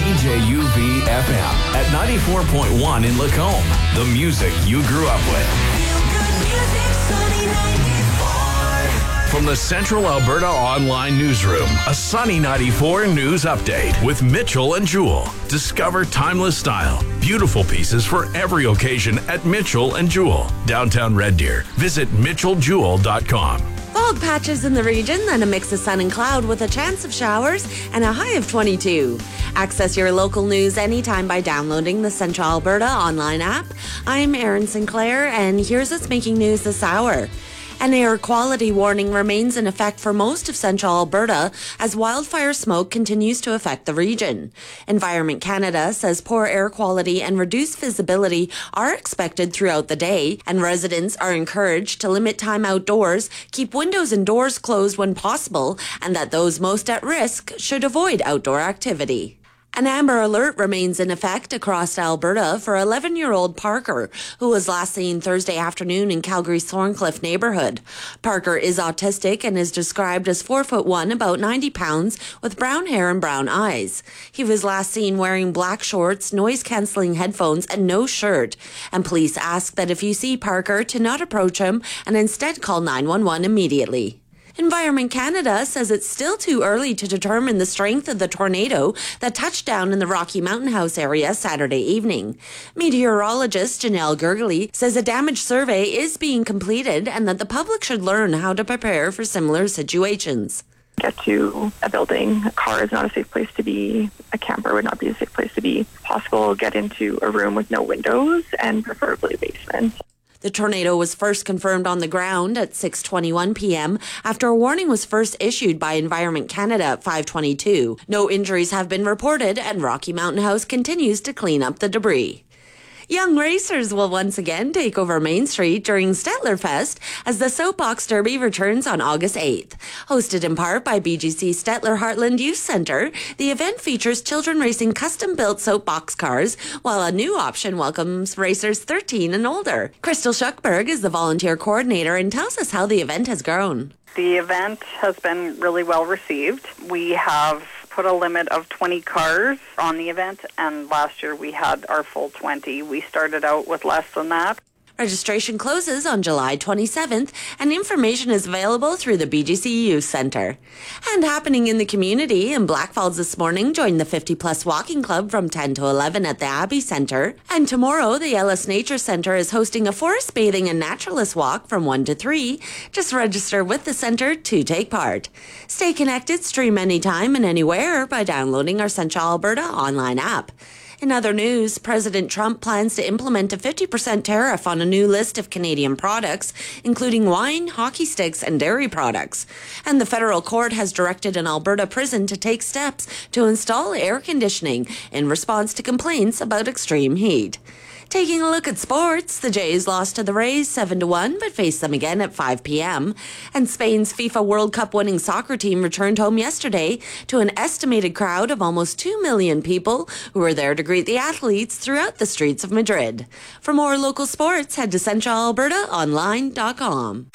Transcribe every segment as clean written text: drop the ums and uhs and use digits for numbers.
CJUV FM at 94.1 in Lacombe. The music you grew up with. From the Central Alberta Online Newsroom, a Sunny 94 news update with Mitchell and Jewell. Discover timeless style, beautiful pieces for every occasion at Mitchell and Jewell, downtown Red Deer. Visit mitchelljewell.com. Fog patches in the region, then a mix of sun and cloud with a chance of showers and a high of 22. Access your local news anytime by downloading the Central Alberta online app. I'm Erin Sinclair, and here's what's making news this hour. An air quality warning remains in effect for most of central Alberta as wildfire smoke continues to affect the region. Environment Canada says poor air quality and reduced visibility are expected throughout the day, and residents are encouraged to limit time outdoors, keep windows and doors closed when possible, and that those most at risk should avoid outdoor activity. An amber alert remains in effect across Alberta for 11-year-old Parker, who was last seen Thursday afternoon in Calgary's Thorncliffe neighborhood. Parker is autistic and is described as 4'1", about 90 pounds, with brown hair and brown eyes. He was last seen wearing black shorts, noise-cancelling headphones, and no shirt. And police ask that if you see Parker, to not approach him and instead call 911 immediately. Environment Canada says it's still too early to determine the strength of the tornado that touched down in the Rocky Mountain House area Saturday evening. Meteorologist Janelle Gurgley says a damage survey is being completed and that the public should learn how to prepare for similar situations. Get to a building. A car is not a safe place to be. A camper would not be a safe place to be. Possible, get into a room with no windows and preferably a basement. The tornado was first confirmed on the ground at 6:21 p.m. after a warning was first issued by Environment Canada at 5:22. No injuries have been reported, and Rocky Mountain House continues to clean up the debris. Young racers will once again take over Main Street during Stettler Fest as the Soapbox Derby returns on August 8th. Hosted in part by BGC Stettler Heartland Youth Centre, the event features children racing custom-built soapbox cars, while a new option welcomes racers 13 and older. Crystal Schuckberg is the volunteer coordinator and tells us how the event has grown. The event has been really well received. We have put a limit of 20 cars on the event, and last year we had our full 20. We started out with less than that. Registration closes on July 27th, and information is available through the BGC Youth Centre. And happening in the community, in Blackfalds this morning, join the 50-plus walking club from 10 to 11 at the Abbey Centre. And tomorrow, the Ellis Nature Centre is hosting a forest bathing and naturalist walk from 1 to 3. Just register with the centre to take part. Stay connected, stream anytime and anywhere by downloading our Central Alberta online app. In other news, President Trump plans to implement a 50% tariff on a new list of Canadian products, including wine, hockey sticks, and dairy products. And the federal court has directed an Alberta prison to take steps to install air conditioning in response to complaints about extreme heat. Taking a look at sports, the Jays lost to the Rays 7-1, but faced them again at 5 p.m. And Spain's FIFA World Cup winning soccer team returned home yesterday to an estimated crowd of almost 2 million people who were there to greet the athletes throughout the streets of Madrid. For more local sports, head to centralalbertaonline.com.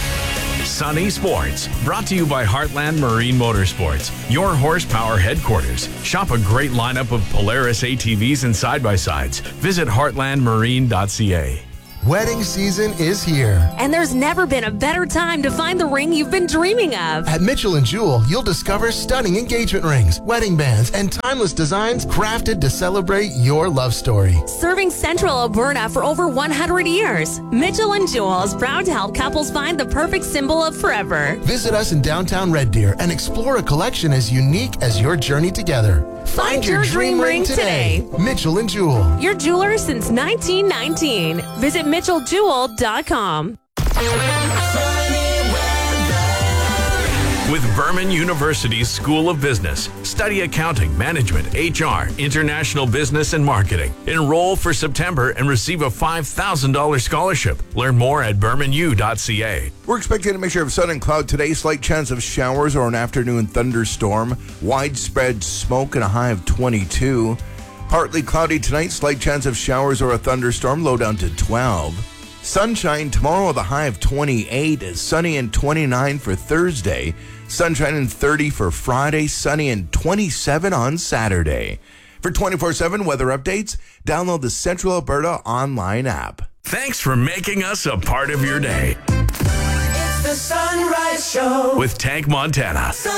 Sunny Sports, brought to you by Heartland Marine Motorsports, your horsepower headquarters. Shop a great lineup of Polaris ATVs and side-by-sides. Visit heartlandmarine.ca. Wedding season is here. And there's never been a better time to find the ring you've been dreaming of. At Mitchell & Jewell, you'll discover stunning engagement rings, wedding bands, and timeless designs crafted to celebrate your love story. Serving Central Alberta for over 100 years, Mitchell & Jewell is proud to help couples find the perfect symbol of forever. Visit us in downtown Red Deer and explore a collection as unique as your journey together. Find your dream ring today. Mitchell & Jewell. Your jeweler since 1919. Visit mitchelljewell.com. With Vernon University's School of Business. Study accounting, management, HR, international business, and marketing. Enroll for September and receive a $5,000 scholarship. Learn more at bermanu.ca. We're expecting a mixture of sun and cloud today. Slight chance of showers or an afternoon thunderstorm. Widespread smoke and a high of 22. Partly cloudy tonight. Slight chance of showers or a thunderstorm. Low down to 12. Sunshine tomorrow with a high of 28. Sunny and 29 for Thursday. Sunshine and 30 for Friday. Sunny and 27 on Saturday. For 24/7 weather updates, download the Central Alberta online app. Thanks for making us a part of your day. It's the Sunrise Show With Tank Montana.